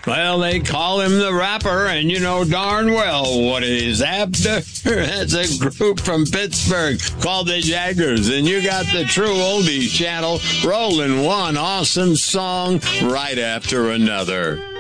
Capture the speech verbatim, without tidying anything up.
Well, they call him the rapper, and you know darn well what he's after. That's a group from Pittsburgh called the Jaggers, and you got the True Oldies channel rolling one awesome song right after another.